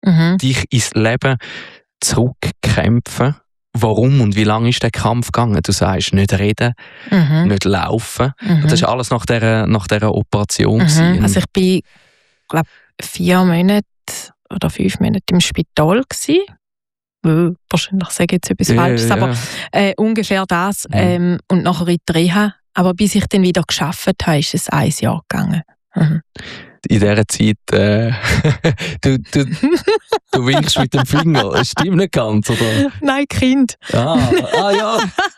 dich ins Leben zurückkämpfen. Warum und wie lange ist der Kampf gegangen? Du sagst, nicht reden, nicht laufen. Das ist alles nach dieser Operation. Also ich bin, glaube 4 Monate oder 5 Monate im Spital gsi. Wahrscheinlich sage ich jetzt etwas Falsches, aber ungefähr das. Und nachher in die Reha. Aber bis ich dann wieder gearbeitet habe, ist es 1 Jahr gegangen. In dieser Zeit, du winkst mit dem Finger, das stimmt nicht ganz, oder? Nein, Kind. Ja.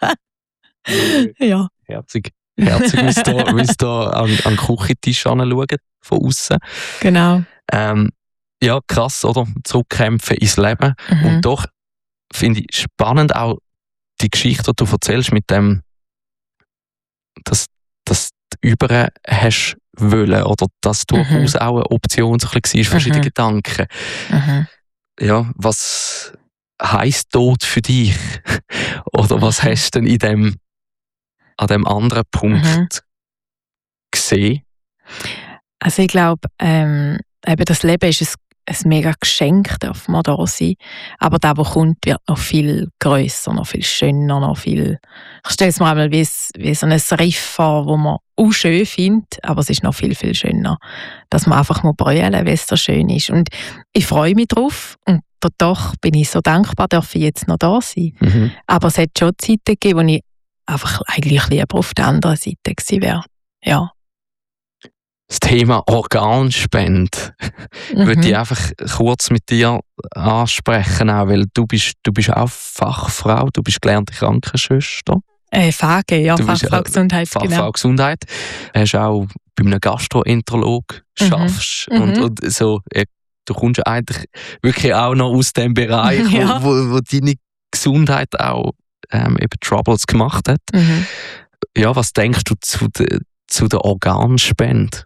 Ja. Herzig, wie es da an den Küchentisch anschauen, von außen. Genau. Ja, krass, oder? Zurückkämpfen ins Leben. Und doch finde ich spannend auch die Geschichte, die du erzählst, mit dem, dass du über hast wollen, oder dass durchaus auch eine Option so ein bisschen war, verschiedene Gedanken. Ja, was heisst Tod für dich? Oder was hast du denn an dem anderen Punkt gesehen? Also ich glaube, eben das Leben ist ein mega Geschenk, darf man da sein. Aber das, was kommt, wird noch viel grösser, noch viel schöner, noch viel... Ich stelle es mir einmal wie so ein Riff vor, wo man auch schön findet, aber es ist noch viel, viel schöner, dass man einfach mal brüllen, wie es so schön ist. Und ich freue mich drauf und doch bin ich so dankbar, dass ich jetzt noch da sein. Aber es hat schon Zeiten gegeben, wo ich einfach eigentlich lieber auf der anderen Seite gewesen wäre. Ja. Das Thema Organspende würde ich einfach kurz mit dir ansprechen, auch, weil du bist auch Fachfrau, du bist gelernte Krankenschwester. FAG, ja, Fachfrau Gesundheit. Fachfrau Gesundheit. Du hast auch bei einem Gastroenterolog schaffst und so. Du kommst eigentlich wirklich auch noch aus dem Bereich, wo deine Gesundheit auch eben Troubles gemacht hat. Ja, was denkst du zu der Organspende?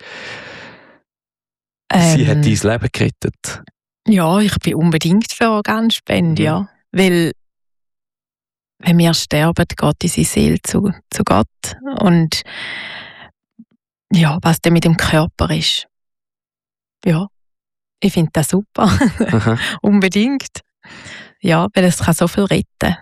Sie hat dein Leben gerettet. Ja, ich bin unbedingt für Organspende, ja. Weil, wenn wir sterben, geht unsere Seele zu Gott. Und ja, was denn mit dem Körper ist. Ja, ich finde das super. Unbedingt. Ja, weil es kann so viel retten.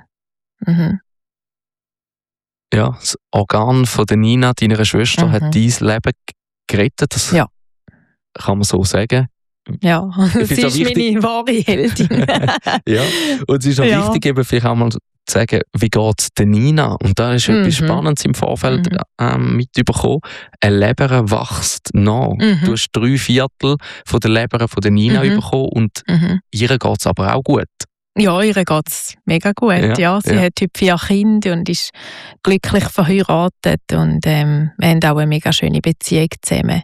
Ja, das Organ von der Nina, deiner Schwester, hat dein Leben gerettet. Das kann man so sagen. Ja, sie ist meine wahre Heldin. Ja, und es ist auch wichtig, eben vielleicht auch mal zu sagen, wie geht es der Nina? Und da ist etwas Spannendes im Vorfeld mitbekommen. Eine Leber wächst nach. Du hast 3/4 von der Leber von der Nina bekommen und ihr geht es aber auch gut. Ja, ihr geht es mega gut. Ja. Sie hat heute 4 Kinder und ist glücklich verheiratet und wir haben auch eine mega schöne Beziehung zusammen.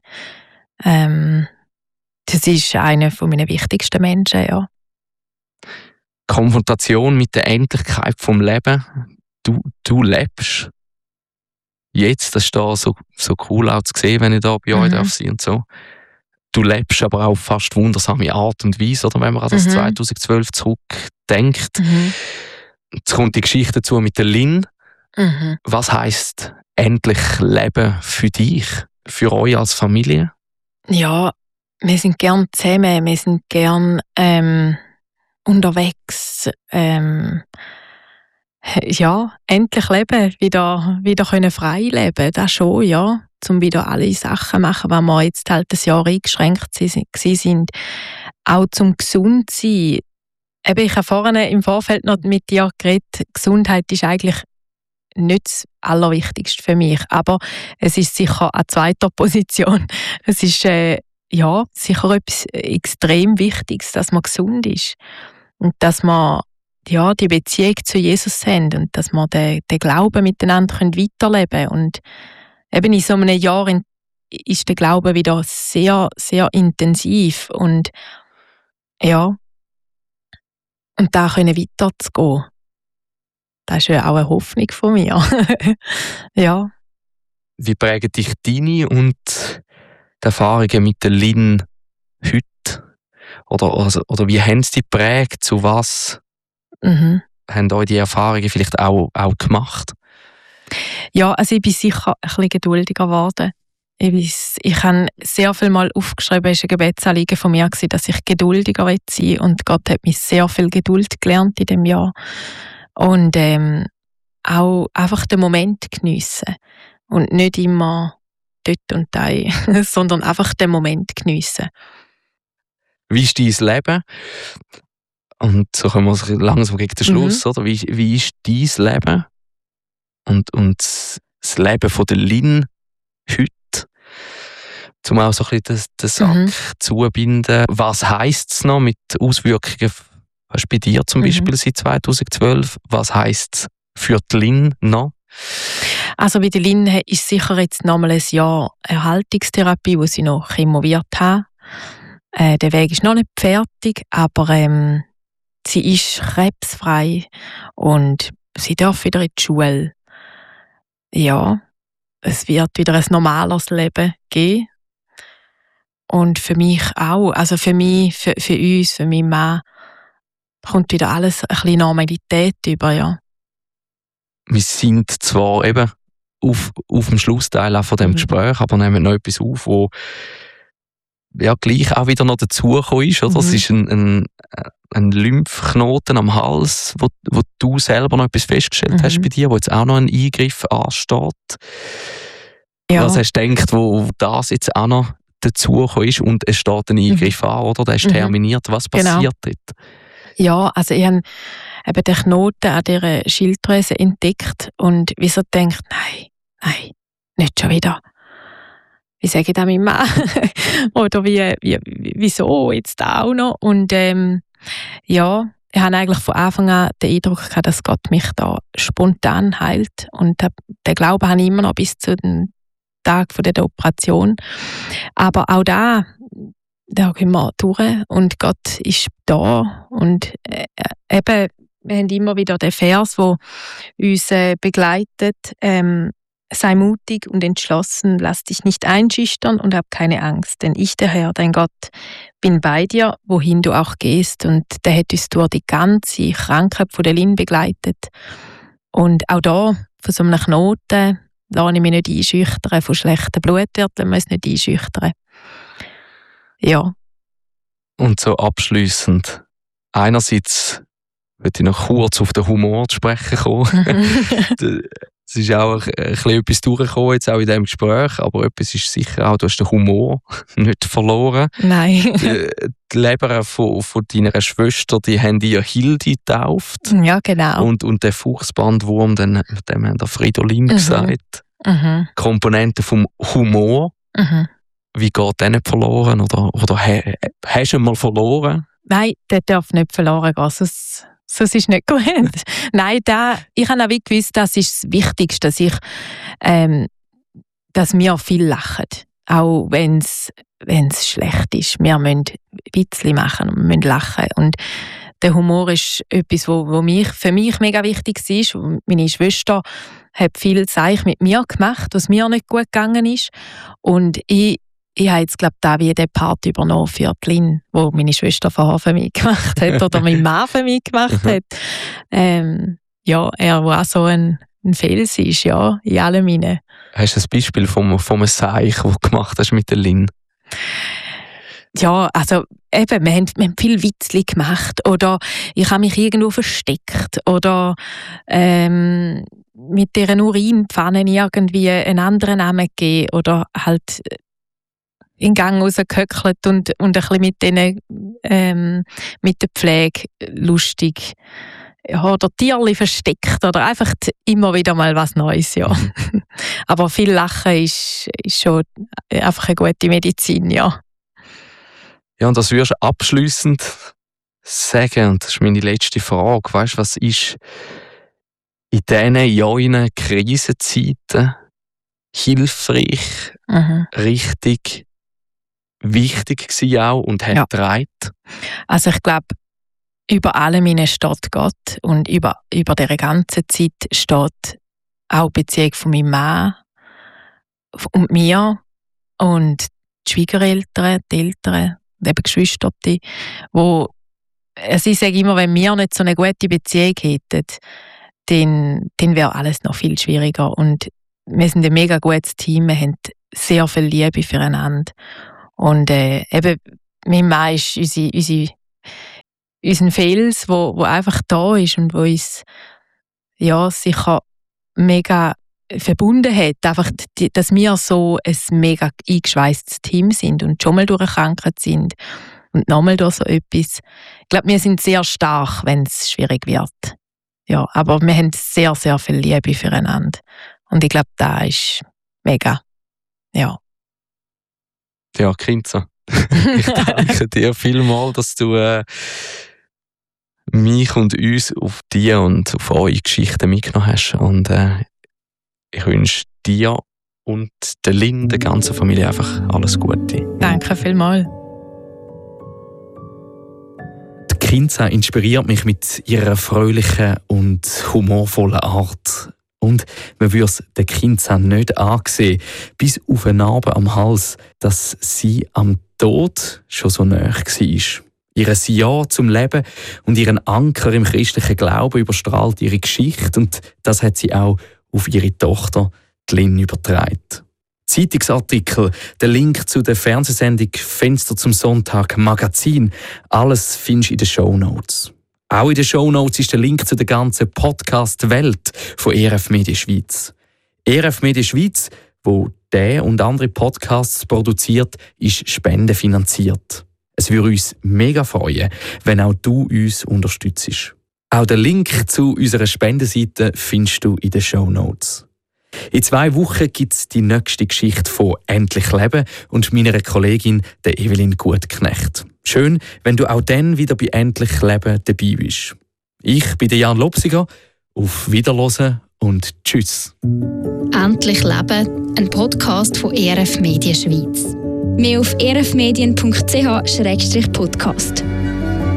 Das ist einer meiner wichtigsten Menschen, ja. Konfrontation mit der Endlichkeit vom Leben. Du lebst. Jetzt, das ist da so cool auch zu sehen, wenn ich da bei euch darf sein und so. Du lebst aber auf fast wundersame Art und Weise, oder wenn man an das 2012 zurückdenkt. Jetzt kommt die Geschichte dazu mit der Lynn. Was heisst endlich Leben für dich, für euch als Familie? Ja, wir sind gern zusammen, wir sind gern unterwegs. Ja, endlich leben, wieder können frei leben, das schon, ja. Um wieder alle Sachen machen, die wir jetzt halt ein Jahr eingeschränkt sind. Auch zum gesund sein. Eben, ich habe vorhin im Vorfeld noch mit dir geredet, Gesundheit ist eigentlich nicht das Allerwichtigste für mich, aber es ist sicher an zweiter Position. Es ist sicher etwas extrem Wichtiges, dass man gesund ist und dass man die Beziehung zu Jesus haben und dass man den Glauben miteinander weiterleben können. Und eben in so einem Jahr ist der Glaube wieder sehr, sehr intensiv und ja, und da können weiterzugehen. Das ist ja auch eine Hoffnung von mir. Ja. Wie prägen dich deine und die Erfahrungen mit der Lynn heute? Oder wie haben sie dich geprägt? Zu was haben euch die Erfahrungen vielleicht auch gemacht? Ja, also ich bin sicher ein bisschen geduldiger geworden. Ich habe sehr viel mal aufgeschrieben, es war ein Gebetsanliegen von mir, dass ich geduldiger sein will. Und Gott hat mich sehr viel Geduld gelernt in diesem Jahr. Und auch einfach den Moment geniessen. Und nicht immer dort und da, sondern einfach den Moment geniessen. Wie ist dein Leben? Und so kommen wir langsam gegen den Schluss, oder? Wie ist dein Leben? Und das Leben von der Lynn heute? Um auch so ein bisschen den Sack zubinden. Was heisst es noch mit Auswirkungen bei dir zum Beispiel seit 2012? Was heisst es für die Lynn noch? Also bei der Lynn ist sicher jetzt nochmal ein Jahr Erhaltungstherapie, wo sie noch chemoviert haben. Der Weg ist noch nicht fertig, aber sie ist krebsfrei und sie darf wieder in die Schule. Ja, es wird wieder ein normales Leben geben. Und für mich auch, also für mich, für uns, für meinen Mann, kommt wieder alles ein bisschen Normalität über, ja. Wir sind zwar eben auf dem Schlussteil auch von dem Gespräch, aber nehmen noch etwas auf, wo ja gleich auch wieder noch dazugekommen ist, oder? Es ist ein Lymphknoten am Hals, wo du selber noch etwas festgestellt hast bei dir, wo jetzt auch noch ein Eingriff ansteht. Ja. Was hast du gedacht, wo das jetzt auch noch dazugekommen ist und es steht ein Eingriff an, oder? Der ist terminiert. Was passiert dort? Ja, also ich habe eben den Knoten an dieser Schilddrüse entdeckt und wieso denkt, nein, nicht schon wieder. Wie sage ich das meinem Mann? Oder wieso jetzt auch noch? Und ja, ich habe eigentlich von Anfang an den Eindruck gehabt, dass Gott mich da spontan heilt. Und den Glauben habe ich immer noch bis zu dem Tag der Operation. Aber auch da gehen wir durch und Gott ist da. Und eben, wir haben immer wieder den Vers, der uns begleitet. Sei mutig und entschlossen, lass dich nicht einschüchtern und hab keine Angst, denn ich, der Herr, dein Gott, bin bei dir, wohin du auch gehst. Und der hat uns durch die ganze Krankheit von der Lynn begleitet. Und auch da, von so einem Knoten, lasse ich mich nicht einschüchtern, von schlechten Blutwerten lassen wir uns nicht einschüchtern. Ja. Und so abschliessend, einerseits möchte ich noch kurz auf den Humor zu sprechen kommen. Es ist auch ein bisschen etwas durchgekommen, jetzt auch in diesem Gespräch, aber etwas ist sicher auch, du hast den Humor nicht verloren. Nein. Die Leber von deiner Schwester, die haben ihr Hildi getauft. Ja, genau. Und der Fuchsbandwurm, dem haben der Fridolin gesagt. Komponente vom Humor. Wie geht der nicht verloren? Oder hast du ihn mal verloren? Nein, der darf nicht verloren gehen, sonst ist nicht gut. Nein, ich habe auch gewusst, das ist das Wichtigste, dass wir viel lachen. Auch wenn es schlecht ist. Wir müssen Witzli machen und wir müssen lachen. Und der Humor ist etwas, was für mich mega wichtig ist. Meine Schwester hat viel Zeug mit mir gemacht, was mir nicht gut gegangen ist. Und ich habe jetzt, glaube ich, wie den Part übernommen für die Lynn, wo meine Schwester vorher für mich gemacht hat oder mein Mann für mich gemacht hat. Ja, er war auch so ein Fels ist, ja, in allem hinein. Hast du ein Beispiel vom Seich, das du gemacht hast mit der Lynn? Ja, also eben, wir haben viel Witzli gemacht oder ich habe mich irgendwo versteckt oder mit dieser Urinpfanne irgendwie einen anderen Namen gegeben oder halt in den Gang rausgehöckelt und ein bisschen mit der Pflege lustig. Ja, oder Tierli versteckt oder einfach immer wieder mal was Neues, ja. Aber viel Lachen ist schon einfach eine gute Medizin, ja. Ja, und das würdest du abschliessend sagen, und das ist meine letzte Frage, weißt du, was ist in diesen Jahren Krisenzeiten hilfreich, richtig wichtig gewesen auch und hat getragen? Also ich glaube, über allem steht Gott und über dieser ganzen Zeit steht auch die Beziehung von meinem Mann und mir und die Schwiegereltern, die Eltern, eben Geschwister, wo ich sage immer, wenn wir nicht so eine gute Beziehung hätten, dann wäre alles noch viel schwieriger. Und wir sind ein mega gutes Team, wir haben sehr viel Liebe füreinander. Und eben, mein Mann ist unser Fels, wo einfach da ist und wo uns sicher mega verbunden hat. Einfach, dass wir so ein mega eingeschweisstes Team sind und schon mal durchgekrankt sind und nochmal durch so etwas. Ich glaube, wir sind sehr stark, wenn es schwierig wird. Ja, aber wir haben sehr, sehr viel Liebe füreinander. Und ich glaube, das ist mega. Ja. Ja, Kinza. Ich danke dir vielmals, dass du mich und uns auf die und auf eure Geschichten mitgenommen hast. Und ich wünsche dir und der Lynn, der ganzen Familie einfach alles Gute. Danke vielmals. Die Kinza inspiriert mich mit ihrer fröhlichen und humorvollen Art. Und man würde es der Kinza nicht ansehen, bis auf eine Narbe am Hals, dass sie am Tod schon so nahe war. Ihr Ja zum Leben und ihren Anker im christlichen Glauben überstrahlt ihre Geschichte und das hat sie auch auf ihre Tochter, die Lynn, übertragen. Zeitungsartikel, der Link zu der Fernsehsendung «Fenster zum Sonntag», Magazin, alles findest du in den Shownotes. Auch in den Shownotes ist der Link zu der ganzen Podcast-Welt von ERF Media Schweiz. ERF Media Schweiz, wo der und andere Podcasts produziert, ist spendenfinanziert. Es würde uns mega freuen, wenn auch du uns unterstützt. Auch den Link zu unserer Spendenseite findest du in den Shownotes. In 2 Wochen gibt es die nächste Geschichte von «Endlich Leben» und meiner Kollegin, der Evelyn Gutknecht. Schön, wenn du auch dann wieder bei «Endlich Leben» dabei bist. Ich bin Jan Lopsiger. Auf Wiederhören und tschüss. «Endlich Leben», ein Podcast von ERF Media Schweiz. Mehr auf erfmedien.ch/podcast.